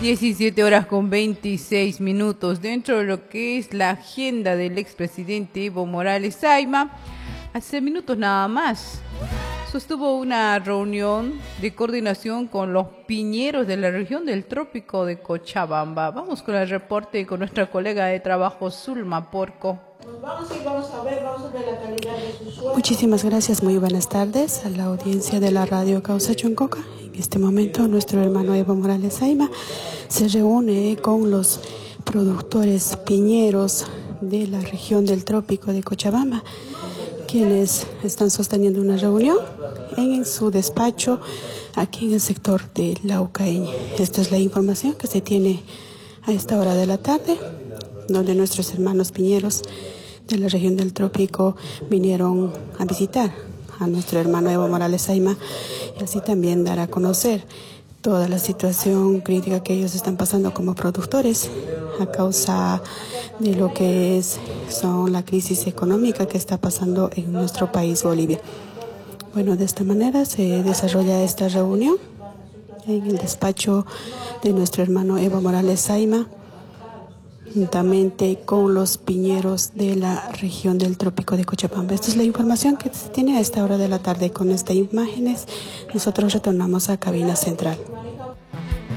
17 horas con 26 minutos. Dentro de lo que es la agenda del expresidente Evo Morales Ayma, hace minutos nada más sostuvo una reunión de coordinación con los piñeros de la región del trópico de Cochabamba. Vamos con el reporte con nuestra colega de trabajo Zulma Porco. Vamos a ver la calidad de su suelo. Muchísimas gracias, muy buenas tardes a la audiencia de la radio Causa Choncoca. En este momento nuestro hermano Evo Morales Ayma se reúne con los productores piñeros de la región del trópico de Cochabamba, quienes están sosteniendo una reunión en su despacho aquí en el sector de Laucaeña. Esta es la información que se tiene a esta hora de la tarde, donde nuestros hermanos piñeros de la región del trópico vinieron a visitar a nuestro hermano Evo Morales Ayma y así también dar a conocer toda la situación crítica que ellos están pasando como productores a causa de lo que son la crisis económica que está pasando en nuestro país, Bolivia. Bueno, de esta manera se desarrolla esta reunión en el despacho de nuestro hermano Evo Morales Ayma, juntamente con los piñeros de la región del trópico de Cochabamba. Esta es la información que se tiene a esta hora de la tarde. Con estas imágenes nosotros retornamos a cabina central.